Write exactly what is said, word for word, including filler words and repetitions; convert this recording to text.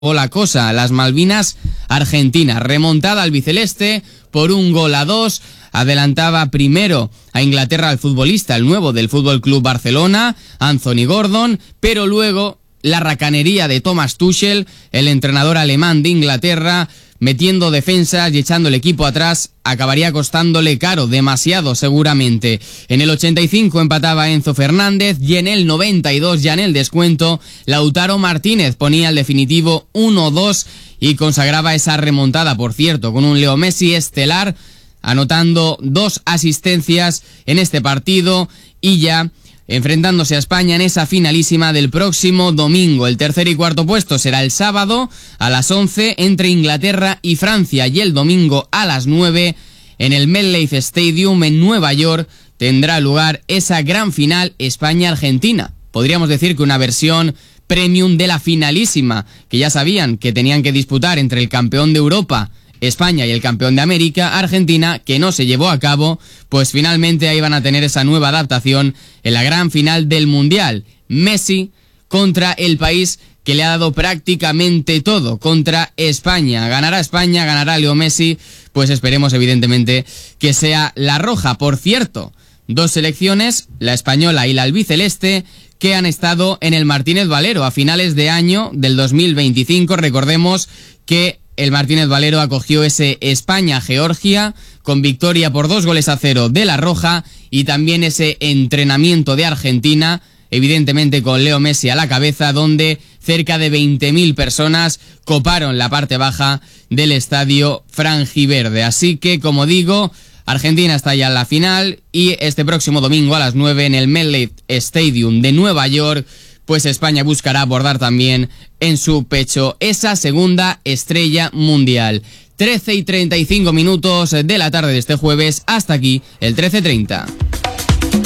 la cosa, las Malvinas Argentina, remontada al albiceleste por un gol a dos, adelantaba primero a Inglaterra el futbolista, el nuevo del Fútbol Club Barcelona, Anthony Gordon, pero luego la racanería de Thomas Tuchel, el entrenador alemán de Inglaterra, metiendo defensas y echando el equipo atrás, acabaría costándole caro, demasiado seguramente. En el ochenta y cinco empataba Enzo Fernández y en el noventa y dos, ya en el descuento, Lautaro Martínez ponía el definitivo uno dos y consagraba esa remontada, por cierto, con un Leo Messi estelar, anotando dos asistencias en este partido y ya enfrentándose a España en esa finalísima del próximo domingo. El tercer y cuarto puesto será el sábado a las once entre Inglaterra y Francia, y el domingo a las nueve en el MetLife Stadium en Nueva York tendrá lugar esa gran final España-Argentina. Podríamos decir que una versión premium de la finalísima, que ya sabían que tenían que disputar entre el campeón de Europa, España, y el campeón de América, Argentina, que no se llevó a cabo, pues finalmente ahí van a tener esa nueva adaptación en la gran final del Mundial. Messi contra el país que le ha dado prácticamente todo, contra España. Ganará España, ganará Leo Messi, pues esperemos evidentemente que sea la roja. Por cierto, dos selecciones, la española y la albiceleste, que han estado en el Martínez Valero a finales de año del dos mil veinticinco. Recordemos que el Martínez Valero acogió ese España-Georgia con victoria por dos goles a cero de la roja, y también ese entrenamiento de Argentina, evidentemente con Leo Messi a la cabeza, donde cerca de veinte mil personas coparon la parte baja del estadio franjiverde. Así que, como digo, Argentina está ya en la final, y este próximo domingo a las nueve en el MetLife Stadium de Nueva York, pues España buscará abordar también en su pecho esa segunda estrella mundial. trece y treinta y cinco minutos de la tarde de este jueves, hasta aquí el trece treinta.